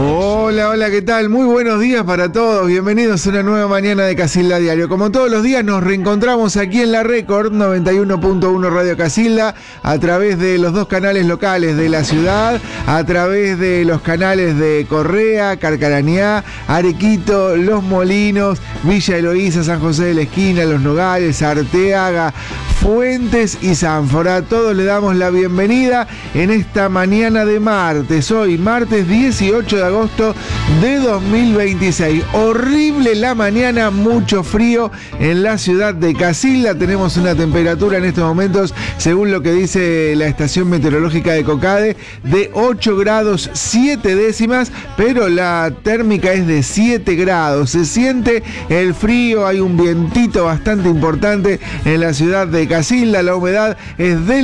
Hola, hola, ¿qué tal? Muy buenos días para todos. Bienvenidos a una nueva mañana de Casilda Diario. Como todos los días nos reencontramos aquí en la Record 91.1 Radio Casilda, a través de los dos canales locales de la ciudad, a través de los canales de Correa, Carcarañá, Arequito, Los Molinos, Villa Eloísa, San José de la Esquina, Los Nogales, Arteaga, Fuentes y Zánfora. A todos le damos la bienvenida en esta mañana de martes. Hoy, martes 18 de agosto de 2026. Horrible la mañana, mucho frío en la ciudad de Casilda. Tenemos una temperatura en estos momentos, según lo que dice la estación meteorológica de Cocade, de 8 grados 7 décimas, pero la térmica es de 7 grados. Se siente el frío, hay un vientito bastante importante en la ciudad de Casilda, la humedad es del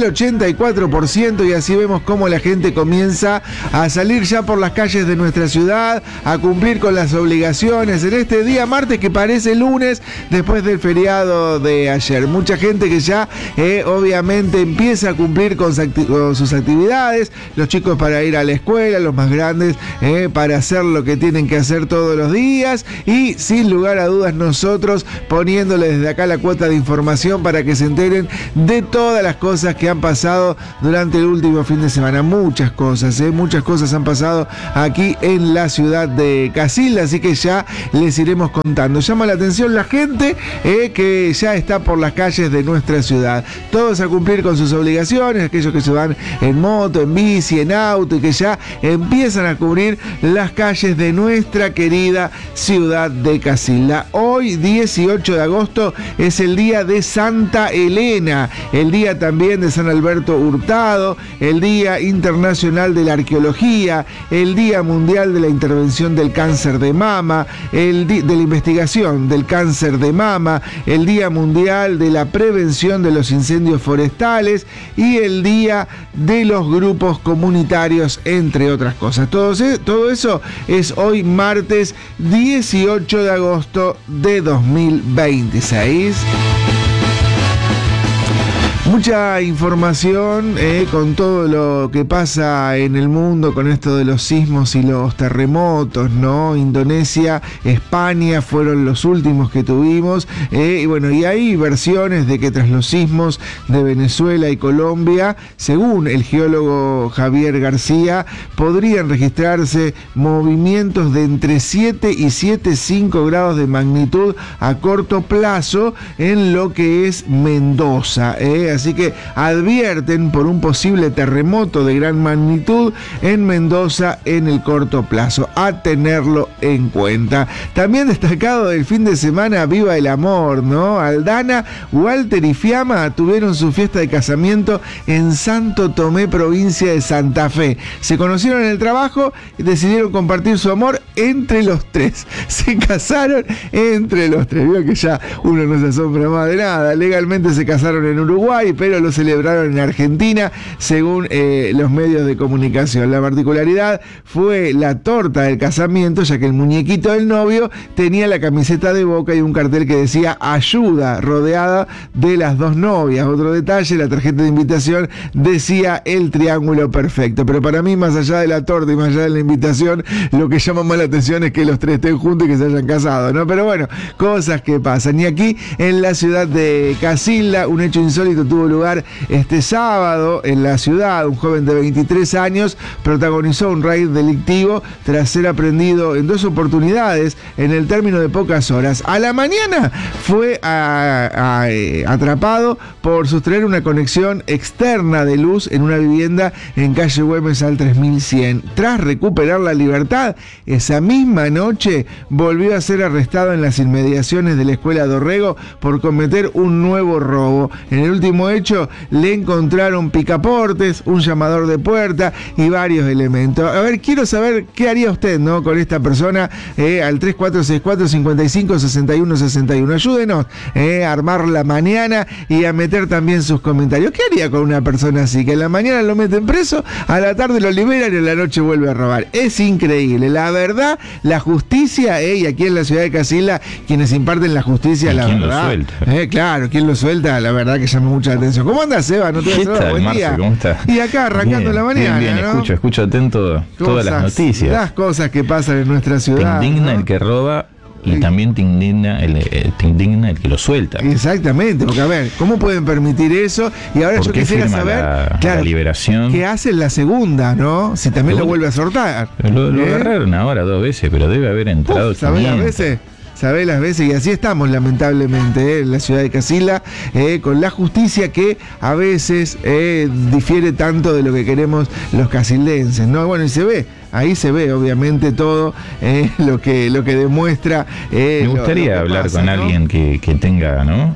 84% y así vemos cómo la gente comienza a salir ya por las calles de nuestra ciudad, a cumplir con las obligaciones en este día martes que parece lunes después del feriado de ayer. Mucha gente que ya obviamente empieza a cumplir con sus actividades, los chicos para ir a la escuela, los más grandes para hacer lo que tienen que hacer todos los días y sin lugar a dudas nosotros poniéndole desde acá la cuota de información para que se enteren de todas las cosas que han pasado durante el último fin de semana. Muchas cosas han pasado aquí en la ciudad de Casilda, así que ya les iremos contando. Llama la atención la gente que ya está por las calles de nuestra ciudad. Todos a cumplir con sus obligaciones, aquellos que se van en moto, en bici, en auto y que ya empiezan a cubrir las calles de nuestra querida ciudad de Casilda. Hoy, 18 de agosto, es el día de Santa Elena, el día también de San Alberto Hurtado, el Día Internacional de la Arqueología, el Día Mundial de la Intervención del Cáncer de Mama, de la investigación del cáncer de mama, el Día Mundial de la Prevención de los Incendios Forestales y el Día de los Grupos Comunitarios, entre otras cosas. Todo eso es hoy martes 18 de agosto de 2026. Mucha información con todo lo que pasa en el mundo con esto de los sismos y los terremotos, ¿no? Indonesia, España fueron los últimos que tuvimos y bueno, y hay versiones de que tras los sismos de Venezuela y Colombia, según el geólogo Javier García, podrían registrarse movimientos de entre 7 y 7,5 grados de magnitud a corto plazo en lo que es Mendoza, Así que advierten por un posible terremoto de gran magnitud en Mendoza en el corto plazo, a tenerlo en cuenta. También destacado del fin de semana, viva el amor, ¿no? Aldana, Walter y Fiamma tuvieron su fiesta de casamiento en Santo Tomé, provincia de Santa Fe. Se conocieron en el trabajo y decidieron compartir su amor entre los tres. Se casaron entre los tres. Veo que ya uno no se asombra más de nada. Legalmente se casaron en Uruguay, pero lo celebraron en Argentina, según los medios de comunicación. La particularidad fue la torta del casamiento, ya que el muñequito del novio tenía la camiseta de Boca y un cartel que decía ayuda, rodeada de las dos novias. Otro detalle, la tarjeta de invitación decía el triángulo perfecto. Pero para mí, más allá de la torta y más allá de la invitación, lo que llama más la atención es que los tres estén juntos y que se hayan casado, ¿no? Pero bueno, cosas que pasan. Y aquí en la ciudad de Casilda, un hecho insólito tuvo lugar este sábado en la ciudad. Un joven de 23 años protagonizó un raid delictivo tras ser aprendido en 2 oportunidades en el término de pocas horas. A la mañana fue atrapado por sustraer una conexión externa de luz en una vivienda en calle Güemes al 3100. Tras recuperar la libertad, esa misma noche volvió a ser arrestado en las inmediaciones de la escuela Dorrego por cometer un nuevo robo. En el último hecho le encontraron picaportes, un llamador de puerta y varios elementos. A ver, quiero saber qué haría usted, ¿no?, con esta persona al 3464-556161. Ayúdenos a armar la mañana y a meter también sus comentarios. ¿Qué haría con una persona así? Que en la mañana lo meten preso, a la tarde lo liberan y en la noche vuelve a robar. Es increíble. La verdad, la justicia, y aquí en la ciudad de Casilda, quienes imparten la justicia, la verdad. ¿Quién lo suelta? Claro, ¿quién lo suelta? La verdad que llama mucha atención. ¿Cómo andas, Seba? ¿No te ¿Qué tal, buen Marce? día? ¿Cómo estás? Y acá arrancando Bien, la mañana, bien, ¿no? escucho atento todas las noticias. Las cosas que pasan en nuestra ciudad. Te indigna, ¿no? el que roba y también te indigna el que lo suelta. Exactamente, porque a ver, ¿cómo pueden permitir eso? Y ahora yo quisiera saber, la liberación. ¿qué hacen la segunda, no? Si también lo vuelve a soltar. Lo agarraron ahora 2 veces, pero debe haber entrado. ¿Sabés las veces? ¿Sabés las veces? Y así estamos, lamentablemente, en la ciudad de Casilda, con la justicia que a veces difiere tanto de lo que queremos los casildenses, ¿no? Bueno, y se ve. Ahí se ve, obviamente, todo lo que demuestra. Me gustaría hablar pasa, con alguien que tenga, ¿no?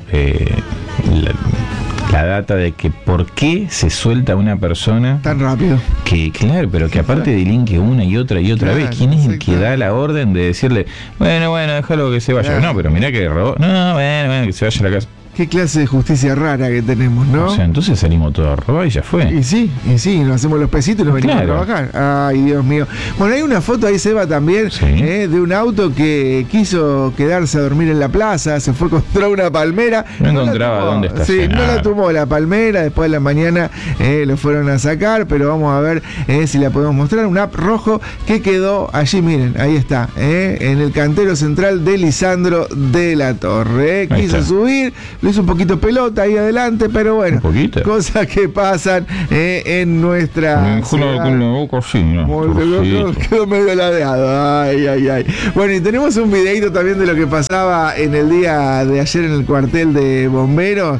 La data de que por qué se suelta una persona tan rápido. Que claro, pero que aparte delinque una y otra vez. ¿Quién es el que da la orden de decirle, bueno, déjalo que se vaya? Claro. No, pero mirá que robó. No, bueno, que se vaya a la casa. Qué clase de justicia rara que tenemos, ¿no? O sea, entonces salimos todos a robar y ya fue. Y sí, nos hacemos los pesitos y nos venimos a trabajar. Ay, Dios mío. Bueno, hay una foto ahí, Seba, también, ¿sí? De un auto que quiso quedarse a dormir en la plaza, se fue contra una palmera. No encontraba dónde está. Sí, no la tomó la palmera, después de la mañana lo fueron a sacar, pero vamos a ver si la podemos mostrar. Un app rojo que quedó allí, miren, ahí está, en el cantero central de Lisandro de la Torre. Quiso subir. Lo hizo un poquito pelota ahí adelante, pero bueno, cosas que pasan en nuestra ciudad. Con la boca así, ¿no? Quedó medio ladeado. Ay. Bueno, y tenemos un videito también de lo que pasaba en el día de ayer en el cuartel de bomberos,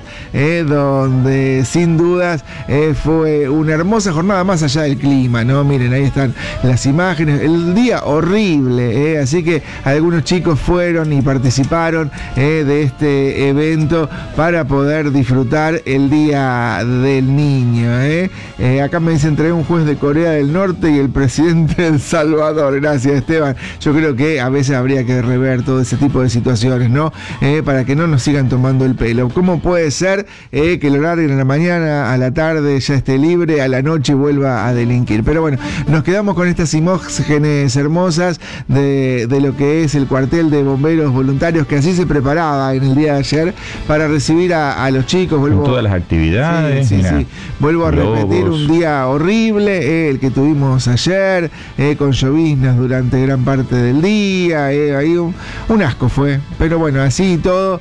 donde sin dudas fue una hermosa jornada más allá del clima, ¿no? Miren, ahí están las imágenes. El día horrible, así que algunos chicos fueron y participaron de este evento para poder disfrutar el Día del Niño. Acá me dicen, trae un juez de Corea del Norte y el presidente de El Salvador. Gracias, Esteban. Yo creo que a veces habría que rever todo ese tipo de situaciones, ¿no? Para que no nos sigan tomando el pelo. ¿Cómo puede ser que el horario en la mañana, a la tarde ya esté libre, a la noche vuelva a delinquir? Pero bueno, nos quedamos con estas imágenes hermosas de lo que es el cuartel de bomberos voluntarios, que así se preparaba en el día de ayer para recibir a los chicos. Con todas las actividades. Sí. Vuelvo a repetir, un día horrible, el que tuvimos ayer, con lloviznas durante gran parte del día, ahí un asco fue. Pero bueno, así y todo,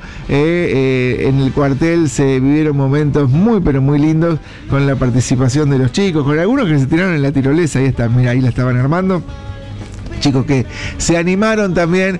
en el cuartel se vivieron momentos muy, pero muy lindos con la participación de los chicos, con algunos que se tiraron en la tirolesa, ahí están, mira, ahí la estaban armando. Chicos que se animaron también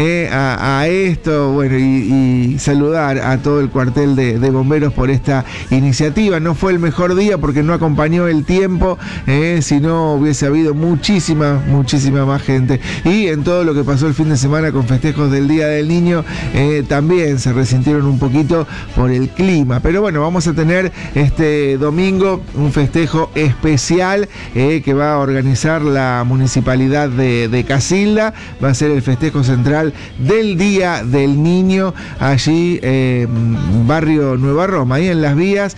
a esto, bueno, y saludar a todo el cuartel de bomberos por esta iniciativa. No fue el mejor día porque no acompañó el tiempo, si no hubiese habido muchísima más gente. Y en todo lo que pasó el fin de semana con festejos del Día del Niño, también se resintieron un poquito por el clima. Pero bueno, vamos a tener este domingo un festejo especial que va a organizar la Municipalidad de Casilda. Va a ser el festejo central del Día del Niño, allí barrio Nueva Roma, ahí en Las Vías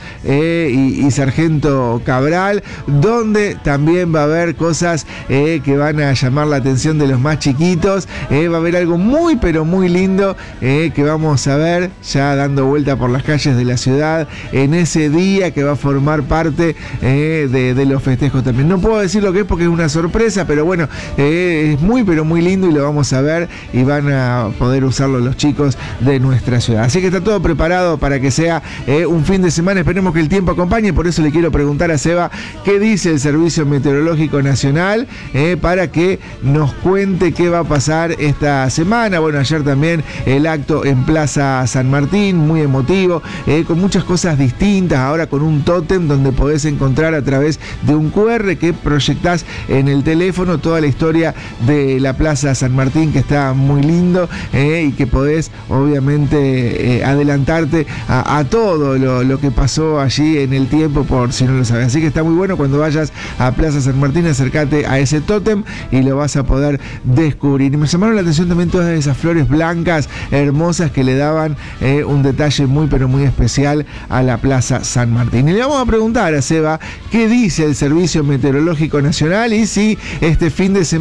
y Sargento Cabral, donde también va a haber cosas que van a llamar la atención de los más chiquitos. Va a haber algo muy, pero muy lindo que vamos a ver ya dando vuelta por las calles de la ciudad en ese día, que va a formar parte de los festejos también. No puedo decir lo que es porque es una sorpresa, pero bueno, es muy, pero muy lindo y lo vamos a ver y van a poder usarlo los chicos de nuestra ciudad. Así que está todo preparado para que sea un fin de semana. Esperemos que el tiempo acompañe. Por eso le quiero preguntar a Seba qué dice el Servicio Meteorológico Nacional para que nos cuente qué va a pasar esta semana. Bueno, ayer también el acto en Plaza San Martín, muy emotivo, con muchas cosas distintas, ahora con un tótem donde podés encontrar a través de un QR que proyectás en el teléfono toda la historia de la Plaza San Martín, que está muy lindo, y que podés obviamente adelantarte a todo lo que pasó allí en el tiempo, por si no lo sabes. Así que está muy bueno. Cuando vayas a Plaza San Martín, acércate a ese tótem y lo vas a poder descubrir. Y me llamaron la atención también todas esas flores blancas hermosas que le daban un detalle muy, pero muy especial a la Plaza San Martín. Y le vamos a preguntar a Seba qué dice el Servicio Meteorológico Nacional y si este fin de semana vamos a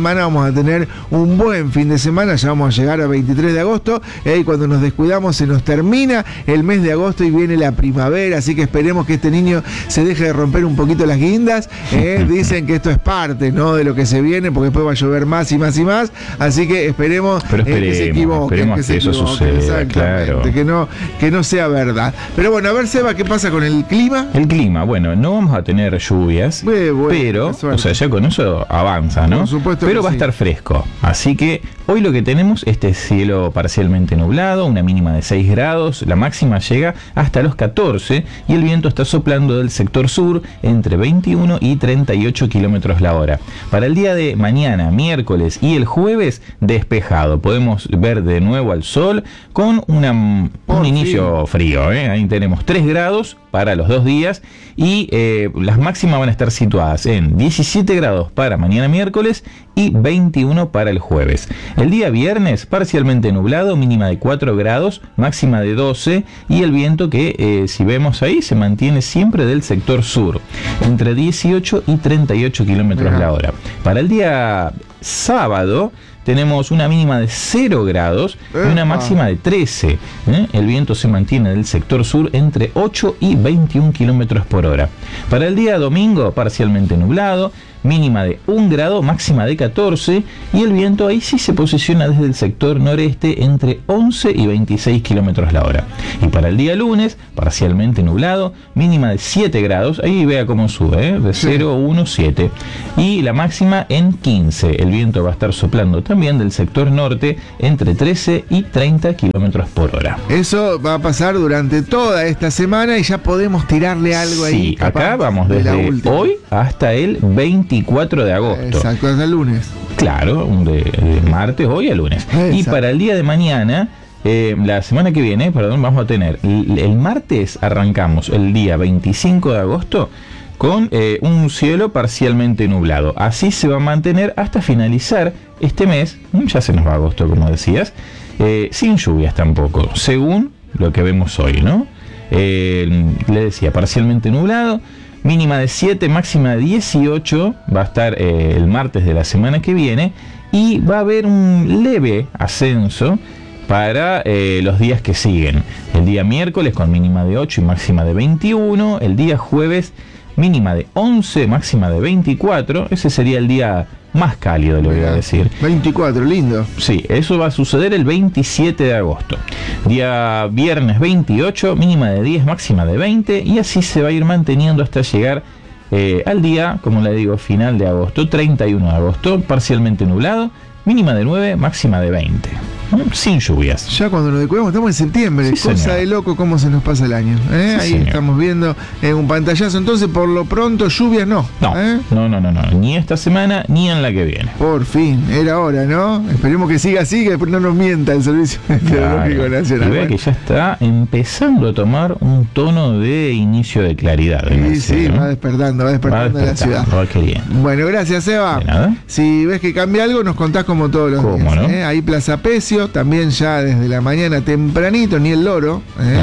vamos a tener un buen fin de semana, ya vamos a llegar a 23 de agosto, y cuando nos descuidamos se nos termina el mes de agosto y viene la primavera, así que esperemos que este niño se deje de romper un poquito las guindas. Dicen que esto es parte, ¿no?, de lo que se viene, porque después va a llover más y más y más, así que esperemos que se equivoque, esperemos que eso suceda, claro. Que no sea verdad. Pero bueno, a ver, Seba, ¿qué pasa con el clima? El clima, bueno, no vamos a tener lluvias, pero, o sea, ya con eso avanza, ¿no? Por supuesto. Pero va a estar fresco, así que hoy lo que tenemos es cielo parcialmente nublado, una mínima de 6 grados, la máxima llega hasta los 14 y el viento está soplando del sector sur entre 21 y 38 kilómetros la hora. Para el día de mañana, miércoles y el jueves, despejado. Podemos ver de nuevo al sol con un inicio frío, Ahí tenemos 3 grados para los 2 días y las máximas van a estar situadas en 17 grados para mañana miércoles y 21 para el jueves. El día viernes parcialmente nublado, mínima de 4 grados, máxima de 12 y el viento que si vemos ahí se mantiene siempre del sector sur, entre 18 y 38 kilómetros la hora. Para el día sábado tenemos una mínima de 0 grados y una máxima de 13. El viento se mantiene del sector sur entre 8 y 21 kilómetros por hora. Para el día domingo, parcialmente nublado, mínima de 1 grado, máxima de 14, y el viento ahí sí se posiciona desde el sector noreste entre 11 y 26 kilómetros la hora. Y para el día lunes, parcialmente nublado, mínima de 7 grados, ahí vea cómo sube, de 0 a 1, 7, y la máxima en 15. El viento va a estar soplando también del sector norte entre 13 y 30 kilómetros por hora. Eso va a pasar durante toda esta semana y ya podemos tirarle algo ahí. Sí, acá vamos desde hoy hasta el 24 de agosto. Exacto, hasta el lunes. Claro, de martes hoy a lunes. Exacto. Y para el día de mañana, la semana que viene, vamos a tener, el martes arrancamos el día 25 de agosto con un cielo parcialmente nublado. Así se va a mantener hasta finalizar este mes, ya se nos va agosto como decías, sin lluvias tampoco, según lo que vemos hoy, ¿no? Le decía, parcialmente nublado, mínima de 7, máxima de 18, va a estar el martes de la semana que viene, y va a haber un leve ascenso para los días que siguen. El día miércoles con mínima de 8 y máxima de 21, el día jueves mínima de 11, máxima de 24, ese sería el día más cálido, le voy a decir. 24, lindo. Sí, eso va a suceder el 27 de agosto. Día viernes 28, mínima de 10, máxima de 20, y así se va a ir manteniendo hasta llegar al día, como le digo, final de agosto, 31 de agosto, parcialmente nublado, mínima de 9, máxima de 20. Sin lluvias. Ya cuando nos descuidamos estamos en septiembre, sí, cosa señor. De loco cómo se nos pasa el año. Sí, ahí señor. Estamos viendo un pantallazo, entonces por lo pronto lluvias no. No, ni esta semana ni en la que viene. Por fin, era hora, ¿no? Esperemos que siga así, que después no nos mienta el Servicio Meteorológico Nacional. Y vea que ya está empezando a tomar un tono de inicio de claridad. Sí, ¿no? va despertando la ciudad. Qué bien. Bueno, gracias, Seba. De nada. Si ves que cambia algo, nos contás como todos los días. ¿No? Ahí Plaza Pecio, también ya desde la mañana tempranito, ni el loro,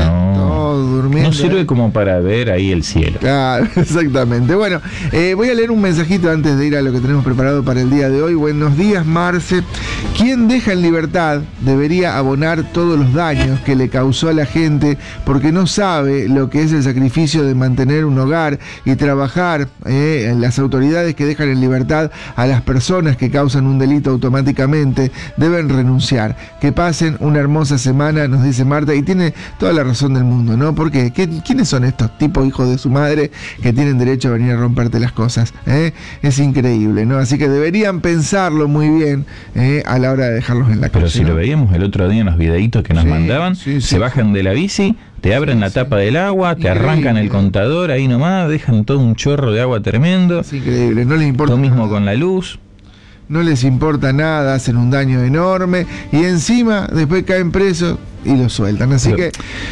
todo durmiendo. No sirve como para ver ahí el cielo. Claro, exactamente. Bueno, voy a leer un mensajito antes de ir a lo que tenemos preparado para el día de hoy. Buenos días, Marce. Quien deja en libertad debería abonar todos los daños que le causó a la gente porque no sabe lo que es el sacrificio de mantener un hogar y trabajar. Las autoridades que dejan en libertad a las personas que causan un delito automáticamente deben renunciar. Que pasen una hermosa semana, nos dice Marta, y tiene toda la razón del mundo, ¿no? Porque ¿quiénes son estos tipos hijos de su madre que tienen derecho a venir a romperte las cosas? Es increíble, ¿no? Así que deberían pensarlo muy bien a la hora de dejarlos en la calle. Pero si lo veíamos el otro día en los videitos que nos mandaban, se bajan de la bici, te abren la tapa del agua, te arrancan el contador ahí nomás, dejan todo un chorro de agua tremendo. Es increíble, no les importa. Lo mismo con la luz. No les importa nada, hacen un daño enorme y encima después caen presos y los sueltan. Así que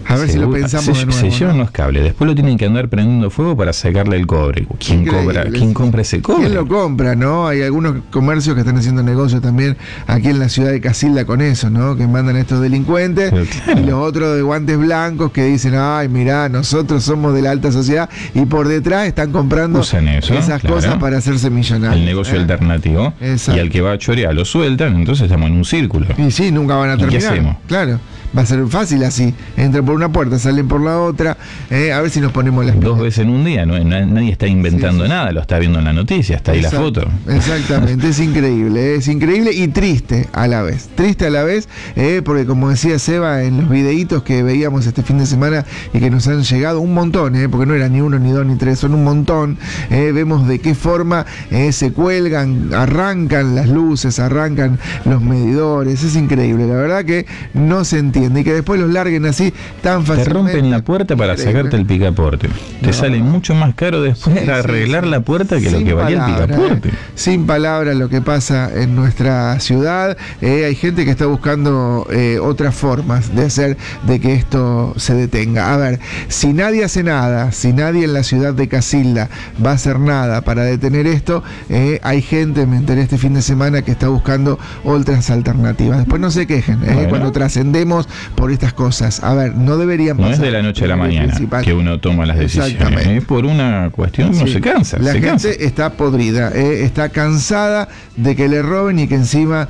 A ver si lo pensamos de nuevo. Se llevan los cables, después lo tienen que andar prendiendo fuego para sacarle el cobre. ¿Quién compra ese cobre? ¿Quién lo compra, no? Hay algunos comercios que están haciendo negocio también aquí en la ciudad de Casilda con eso, ¿no? Que mandan a estos delincuentes. Claro. Y los otros de guantes blancos que dicen, ay, mirá, nosotros somos de la alta sociedad, y por detrás están comprando esas cosas para hacerse millonarios. El negocio alternativo. Exacto. Y al que va a chorear lo sueltan, entonces estamos en un círculo. Y sí, nunca van a terminar. ¿Qué hacemos? Claro. Va a ser fácil así. Entran por una puerta, salen por la otra. A ver si nos ponemos las 2 veces en un día. Nadie está inventando nada, lo está viendo en la noticia, está ahí la foto. Exactamente, es increíble y triste a la vez. Triste a la vez, porque como decía Seba en los videitos que veíamos este fin de semana y que nos han llegado un montón, porque no era ni 1, ni 2, ni 3, son un montón. Vemos de qué forma se cuelgan, arrancan las luces, arrancan los medidores. Es increíble, la verdad que no se entiende. Y que después los larguen así tan fácilmente. Te rompen la puerta para sacarte el picaporte. Te sale mucho más caro después arreglar la puerta que lo que valía el picaporte. Sin palabras lo que pasa en nuestra ciudad. Hay gente que está buscando otras formas de hacer de que esto se detenga. A ver, si nadie hace nada, si nadie en la ciudad de Casilda va a hacer nada para detener esto, hay gente, me enteré este fin de semana, que está buscando otras alternativas. Después no se quejen, cuando trascendemos por estas cosas. A ver, no deberían pasar. No es de la noche a la mañana que uno toma las decisiones. Es por una cuestión, uno se cansa. La gente está podrida, está cansada de que le roben y que encima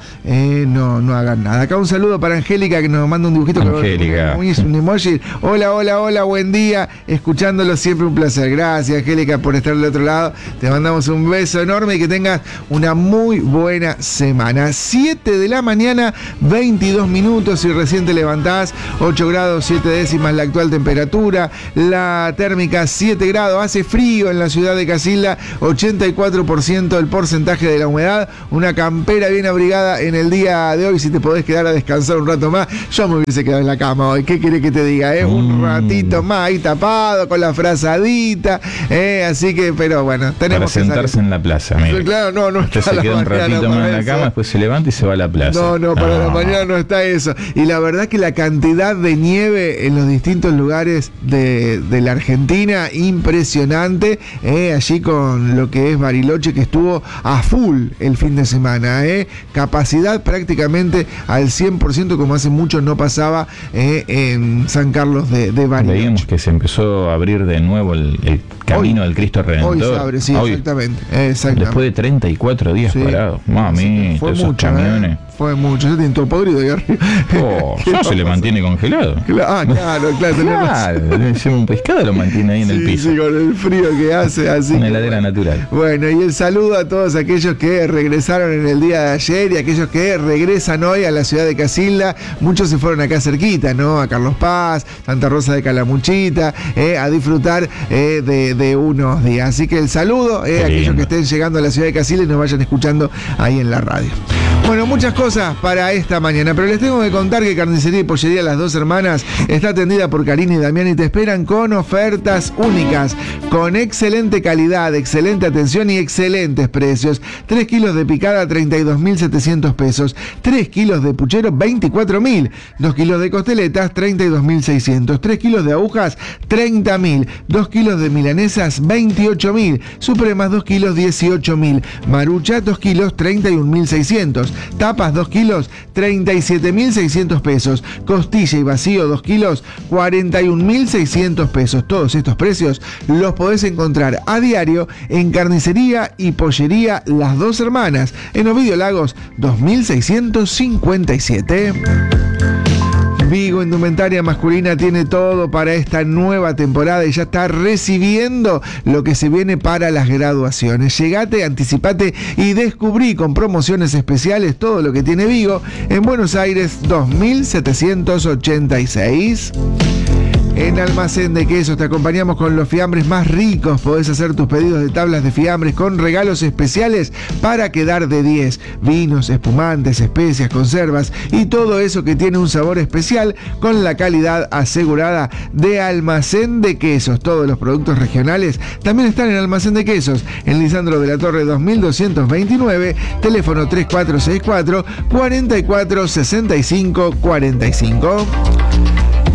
no hagan nada. Acá un saludo para Angélica, que nos manda un dibujito. Angélica. Un emoji. Hola, buen día. Escuchándolo, siempre un placer. Gracias, Angélica, por estar del otro lado. Te mandamos un beso enorme y que tengas una muy buena semana. 7 de la mañana, 22 minutos, y recién te levantás. 8 grados 7 décimas la actual temperatura, la térmica 7 grados, hace frío en la ciudad de Casilda, 84% el porcentaje de la humedad, una campera bien abrigada en el día de hoy. Si te podés quedar a descansar un rato más, yo me hubiese quedado en la cama hoy. ¿Qué querés que te diga? Un ratito más ahí tapado, con la frazadita, así que, pero bueno, tenemos para sentarse en la plaza. Mire. Claro, no usted se queda un ratito más en la cama, después se levanta y se va a la plaza. Para la mañana no está eso. Y la verdad que la cantidad de nieve en los distintos lugares de la Argentina, impresionante, allí con lo que es Bariloche, que estuvo a full el fin de semana, capacidad prácticamente al 100%, como hace mucho no pasaba en San Carlos de Bariloche. Veíamos que se empezó a abrir de nuevo el camino del Cristo Redentor. Hoy se abre, sí, exactamente. Después de 34 días parados. Mamita, esos camiones. Fue mucho, se tiene todo podrido ahí arriba. No se le mantiene congelado. Claro. Un pescado lo mantiene ahí en el piso. Sí, con el frío que hace, así. Una heladera natural. Bueno, y el saludo a todos aquellos que regresaron en el día de ayer y aquellos que regresan hoy a la ciudad de Casilda. Muchos se fueron acá cerquita, ¿no? A Carlos Paz, Santa Rosa de Calamuchita, a disfrutar de unos días. Así que el saludo a aquellos que estén llegando a la ciudad de Casilda y nos vayan escuchando ahí en la radio. Bueno, muchas cosas para esta mañana, pero les tengo que contar que Carnicería y Pollería Las Dos Hermanas está atendida por Karina y Damián y te esperan con ofertas únicas, con excelente calidad, excelente atención y excelentes precios. 3 kilos de picada, 32.700 pesos. 3 kilos de puchero, 24.000. 2 kilos de costeletas, 32.600. 3 kilos de agujas, 30.000. 2 kilos de milanesas, 28.000. Supremas, 2 kilos, 18.000. Marucha, 2 kilos, 31.600. Tapas 2 kilos, 37.600 pesos. Costilla y vacío 2 kilos, 41.600 pesos. Todos estos precios los podés encontrar a diario en Carnicería y Pollería Las Dos Hermanas, en Ovidio Lagos 2657. Vigo Indumentaria Masculina tiene todo para esta nueva temporada y ya está recibiendo lo que se viene para las graduaciones. Llegate, anticipate y descubrí con promociones especiales todo lo que tiene Vigo en Buenos Aires 2786. En Almacén de Quesos te acompañamos con los fiambres más ricos. Podés hacer tus pedidos de tablas de fiambres con regalos especiales para quedar de 10. Vinos, espumantes, especias, conservas y todo eso que tiene un sabor especial con la calidad asegurada de Almacén de Quesos. Todos los productos regionales también están en Almacén de Quesos, en Lisandro de la Torre 2229, teléfono 3464 4465 45.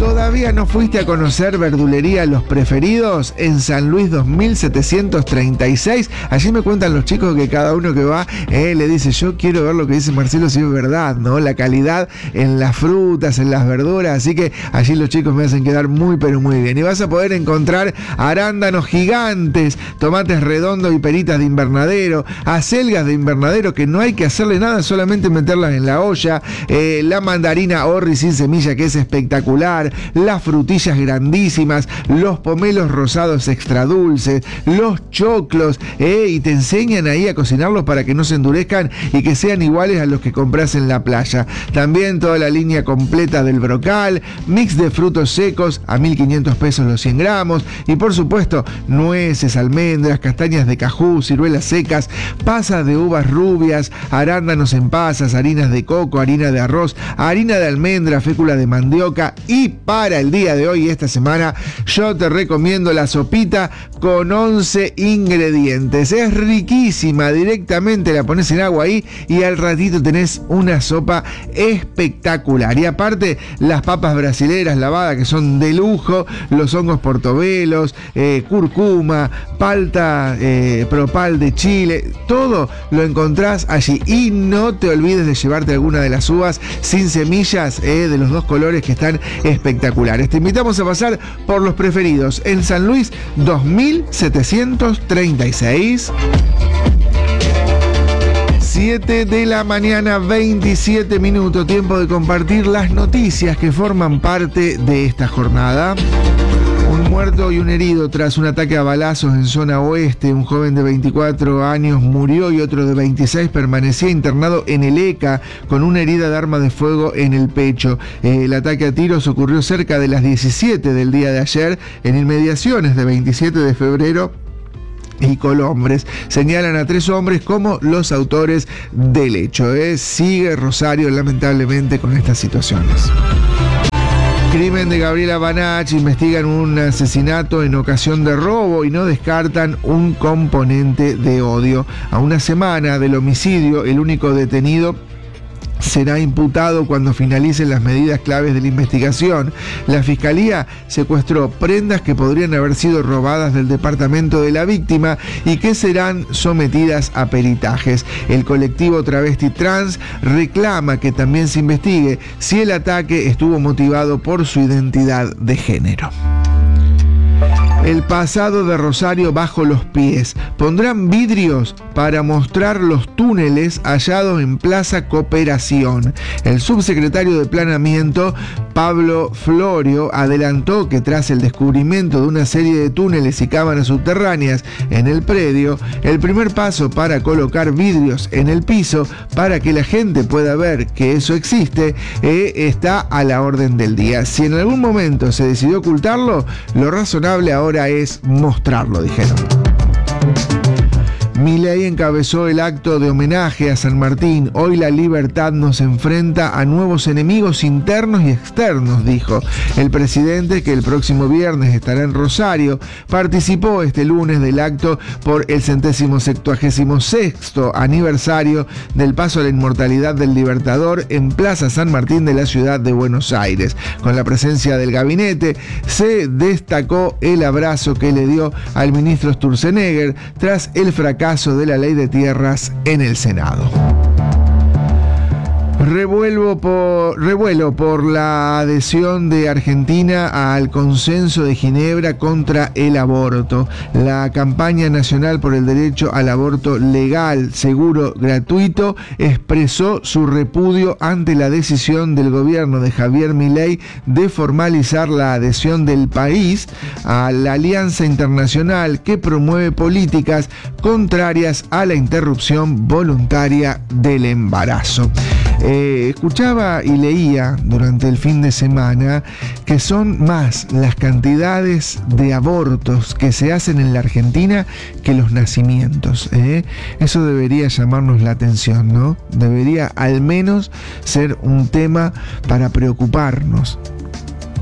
¿Todavía no fuiste a conocer verdulería Los Preferidos en San Luis 2736? Allí me cuentan los chicos que cada uno que va le dice, yo quiero ver lo que dice Marcelo, si es verdad, ¿no? La calidad en las frutas, en las verduras, así que allí los chicos me hacen quedar muy pero muy bien. Y vas a poder encontrar arándanos gigantes, tomates redondos y peritas de invernadero, acelgas de invernadero que no hay que hacerle nada, solamente meterlas en la olla, la mandarina Orri sin semilla que es espectacular, las frutillas grandísimas, los pomelos rosados extra dulces, los choclos, y te enseñan ahí a cocinarlos para que no se endurezcan y que sean iguales a los que compras en la playa. También toda la línea completa del brocal, mix de frutos secos a 1.500 pesos los 100 gramos y por supuesto nueces, almendras, castañas de cajú, ciruelas secas, pasas de uvas rubias, arándanos en pasas, harinas de coco, harina de arroz, harina de almendra, fécula de mandioca. Y para el día de hoy, esta semana, yo te recomiendo la sopita con 11 ingredientes. Es riquísima, directamente la pones en agua ahí y al ratito tenés una sopa espectacular. Y aparte, las papas brasileras lavadas que son de lujo, los hongos portobelos, cúrcuma, palta propal de Chile, todo lo encontrás allí. Y no te olvides de llevarte alguna de las uvas sin semillas, de los dos colores que están espectaculares. Te invitamos a pasar por Los Preferidos en San Luis 2736. 7 de la mañana, 27 minutos, tiempo de compartir las noticias que forman parte de esta jornada. Un muerto y un herido tras un ataque a balazos en zona oeste. Un joven de 24 años murió y otro de 26 permanecía internado en el ECA con una herida de arma de fuego en el pecho. El ataque a tiros ocurrió cerca de las 17 del día de ayer en inmediaciones de 27 de febrero y Colombres. Señalan a 3 hombres como los autores del hecho. Sigue Rosario lamentablemente con estas situaciones. Crimen de Gabriela Banach, investigan un asesinato en ocasión de robo y no descartan un componente de odio. A una semana del homicidio, el único detenido será imputado cuando finalicen las medidas claves de la investigación. La Fiscalía secuestró prendas que podrían haber sido robadas del departamento de la víctima y que serán sometidas a peritajes. El colectivo Travesti Trans reclama que también se investigue si el ataque estuvo motivado por su identidad de género. El pasado de Rosario bajo los pies. Pondrán vidrios para mostrar los túneles hallados en Plaza Cooperación. El subsecretario de Planeamiento, Pablo Florio, adelantó que tras el descubrimiento de una serie de túneles y cámaras subterráneas en el predio, el primer paso para colocar vidrios en el piso para que la gente pueda ver que eso existe está a la orden del día. Si en algún momento se decidió ocultarlo, lo razonable ahora es mostrarlo, dijeron. Milei encabezó el acto de homenaje a San Martín. Hoy la libertad nos enfrenta a nuevos enemigos internos y externos, dijo. El presidente, que el próximo viernes estará en Rosario, participó este lunes del acto por el 176º aniversario del paso a la inmortalidad del Libertador en Plaza San Martín de la ciudad de Buenos Aires. Con la presencia del gabinete, se destacó el abrazo que le dio al ministro Sturzenegger tras el fracaso de la ley de tierras en el Senado. Revuelo por la adhesión de Argentina al Consenso de Ginebra contra el aborto. La campaña nacional por el derecho al aborto legal, seguro, gratuito, expresó su repudio ante la decisión del gobierno de Javier Milei de formalizar la adhesión del país a la alianza internacional que promueve políticas contrarias a la interrupción voluntaria del embarazo. Escuchaba y leía durante el fin de semana que son más las cantidades de abortos que se hacen en la Argentina que los nacimientos. Eso debería llamarnos la atención, ¿no? Debería al menos ser un tema para preocuparnos.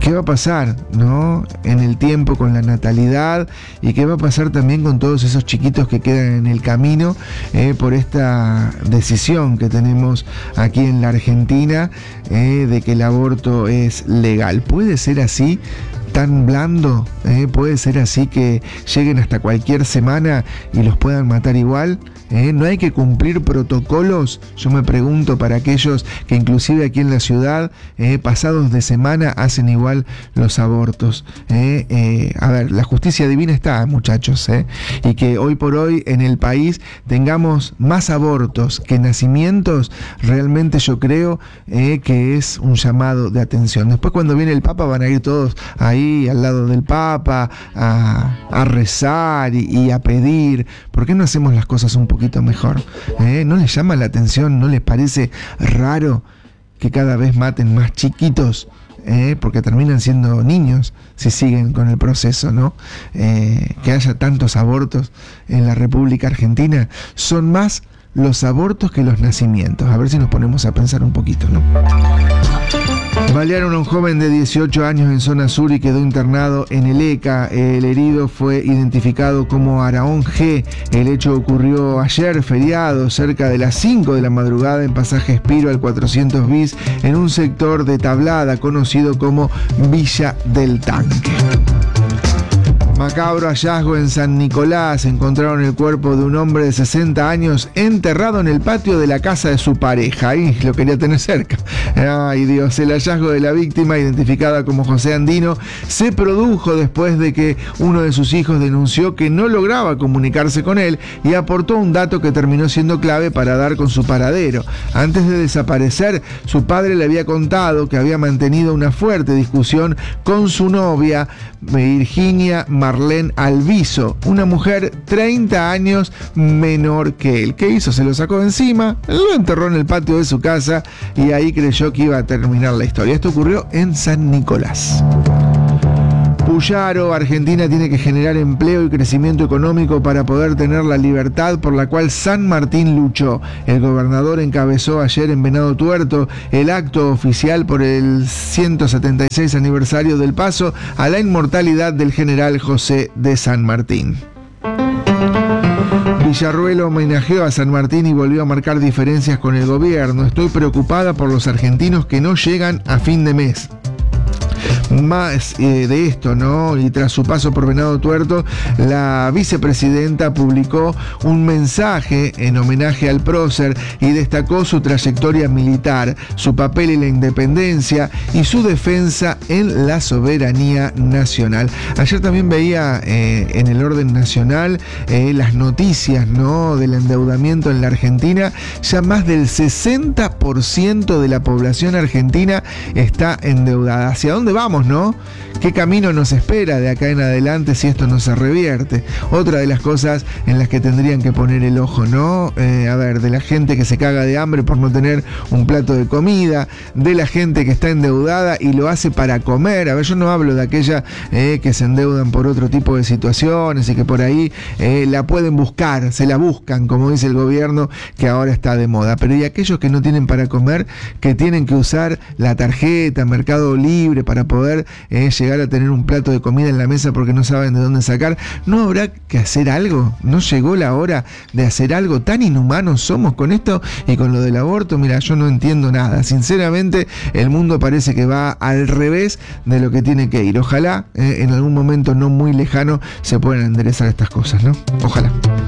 ¿Qué va a pasar, ¿no?, en el tiempo con la natalidad? ¿Y qué va a pasar también con todos esos chiquitos que quedan en el camino por esta decisión que tenemos aquí en la Argentina de que el aborto es legal? ¿Puede ser así? ¿Tan blando? ¿Puede ser así que lleguen hasta cualquier semana y los puedan matar igual? ¿No hay que cumplir protocolos? Yo me pregunto, para aquellos que inclusive aquí en la ciudad, pasados de semana, hacen igual los abortos. A ver, la justicia divina está, muchachos, y que hoy por hoy en el país tengamos más abortos que nacimientos, realmente yo creo que es un llamado de atención. Después, cuando viene el Papa, van a ir todos ahí al lado del Papa a rezar y a pedir. ¿Por qué no hacemos las cosas un poquito mejor? ¿No les llama la atención? ¿No les parece raro que cada vez maten más chiquitos? Porque terminan siendo niños si siguen con el proceso, ¿no? Que haya tantos abortos en la República Argentina. Son más los abortos que los nacimientos. A ver si nos ponemos a pensar un poquito, ¿no? Balearon a un joven de 18 años en zona sur y quedó internado en el ECA. El herido fue identificado como Araón G. El hecho ocurrió ayer, feriado, cerca de las 5 de la madrugada en pasaje Espiro al 400 bis, en un sector de Tablada conocido como Villa del Tanque. Macabro hallazgo en San Nicolás. Encontraron el cuerpo de un hombre de 60 años enterrado en el patio de la casa de su pareja. Ahí lo quería tener cerca. Ay, Dios. El hallazgo de la víctima, identificada como José Andino, se produjo después de que uno de sus hijos denunció que no lograba comunicarse con él y aportó un dato que terminó siendo clave para dar con su paradero. Antes de desaparecer, su padre le había contado que había mantenido una fuerte discusión con su novia, Virginia Marlene Alviso, una mujer 30 años menor que él. ¿Qué hizo? Se lo sacó de encima, lo enterró en el patio de su casa y ahí creyó que iba a terminar la historia. Esto ocurrió en San Nicolás. Puyaro, Argentina tiene que generar empleo y crecimiento económico para poder tener la libertad por la cual San Martín luchó. El gobernador encabezó ayer en Venado Tuerto el acto oficial por el 176 aniversario del paso a la inmortalidad del general José de San Martín. Villarruel homenajeó a San Martín y volvió a marcar diferencias con el gobierno. Estoy preocupada por los argentinos que no llegan a fin de mes. Más de esto, ¿no? Y tras su paso por Venado Tuerto, la vicepresidenta publicó un mensaje en homenaje al prócer y destacó su trayectoria militar, su papel en la independencia y su defensa en la soberanía nacional. Ayer también veía en el orden nacional las noticias, ¿no?, del endeudamiento en la Argentina. Ya más del 60% de la población argentina está endeudada. ¿Hacia dónde vamos, no? ¿Qué camino nos espera de acá en adelante si esto no se revierte? Otra de las cosas en las que tendrían que poner el ojo, ¿no? A ver, de la gente que se caga de hambre por no tener un plato de comida, de la gente que está endeudada y lo hace para comer. A ver, yo no hablo de aquella que se endeudan por otro tipo de situaciones y que por ahí la pueden buscar, se la buscan, como dice el gobierno, que ahora está de moda. Pero y aquellos que no tienen para comer, que tienen que usar la tarjeta Mercado Libre para poder llegar a tener un plato de comida en la mesa porque no saben de dónde sacar, ¿no habrá que hacer algo? ¿No llegó la hora de hacer algo? ¿Tan inhumanos somos con esto y con lo del aborto? Mira, yo no entiendo nada. Sinceramente, el mundo parece que va al revés de lo que tiene que ir. Ojalá en algún momento no muy lejano se puedan enderezar estas cosas, ¿no? Ojalá.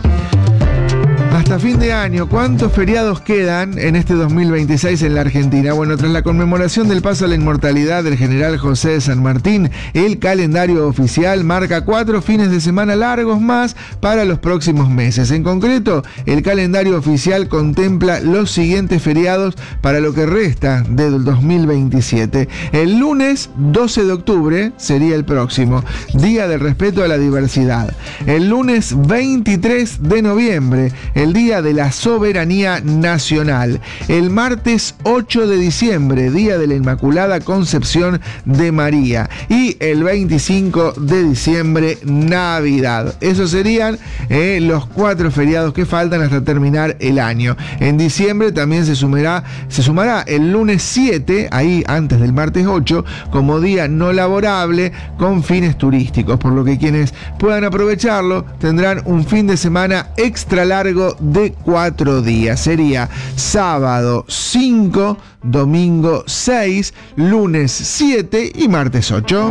Hasta fin de año, ¿cuántos feriados quedan en este 2026 en la Argentina? Bueno, tras la conmemoración del paso a la inmortalidad del general José de San Martín, el calendario oficial marca 4 fines de semana largos más para los próximos meses. En concreto, el calendario oficial contempla los siguientes feriados para lo que resta del 2027. El lunes 12 de octubre sería el próximo, Día del Respeto a la Diversidad. El lunes 23 de noviembre, el Día de la Soberanía Nacional. El martes 8 de diciembre, Día de la Inmaculada Concepción de María. Y el 25 de diciembre, Navidad. Esos serían los 4 feriados que faltan hasta terminar el año. En diciembre también se sumará el lunes 7, ahí antes del martes 8, como día no laborable con fines turísticos, por lo que quienes puedan aprovecharlo tendrán un fin de semana extra largo de 4 días. Sería sábado 5, domingo 6, lunes 7 y martes 8.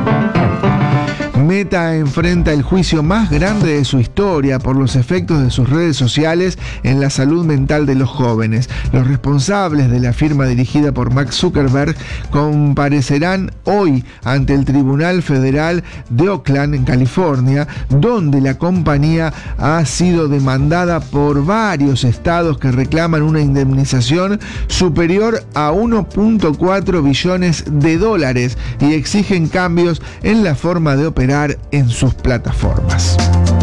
Meta enfrenta el juicio más grande de su historia por los efectos de sus redes sociales en la salud mental de los jóvenes. Los responsables de la firma dirigida por Mark Zuckerberg comparecerán hoy ante el Tribunal Federal de Oakland, en California, donde la compañía ha sido demandada por varios estados que reclaman una indemnización superior a 1.4 billones de dólares y exigen cambios en la forma de operar en sus plataformas.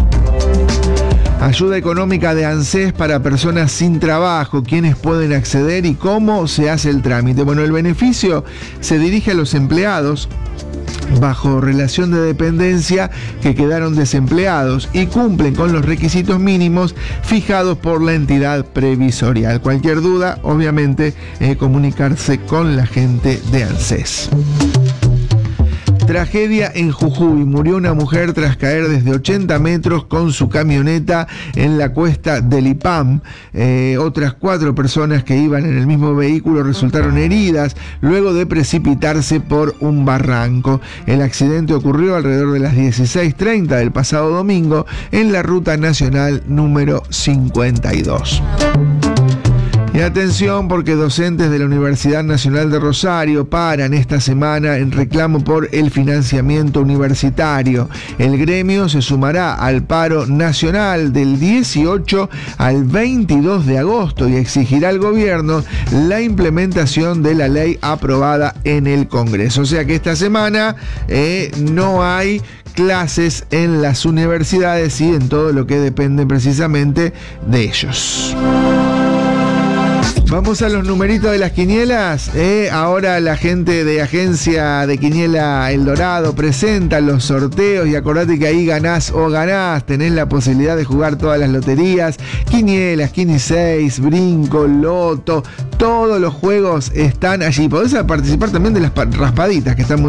Ayuda económica de ANSES para personas sin trabajo, quiénes pueden acceder y cómo se hace el trámite. Bueno, el beneficio se dirige a los empleados bajo relación de dependencia que quedaron desempleados y cumplen con los requisitos mínimos fijados por la entidad previsorial. Cualquier duda, obviamente, comunicarse con la gente de ANSES. Tragedia en Jujuy. Murió una mujer tras caer desde 80 metros con su camioneta en la cuesta del Ipam. Otras 4 personas que iban en el mismo vehículo resultaron heridas luego de precipitarse por un barranco. El accidente ocurrió alrededor de las 16:30 del pasado domingo en la ruta nacional número 52. Y atención, porque docentes de la Universidad Nacional de Rosario paran esta semana en reclamo por el financiamiento universitario. El gremio se sumará al paro nacional del 18 al 22 de agosto y exigirá al gobierno la implementación de la ley aprobada en el Congreso. O sea que esta semana no hay clases en las universidades y en todo lo que depende precisamente de ellos. Vamos a los numeritos de las quinielas. Ahora la gente de Agencia de Quiniela El Dorado presenta los sorteos y acordate que ahí ganás o ganás. Tenés la posibilidad de jugar todas las loterías, quinielas, quiniseis, brinco, loto. Todos los juegos están allí. Podés participar también de las raspaditas que están muy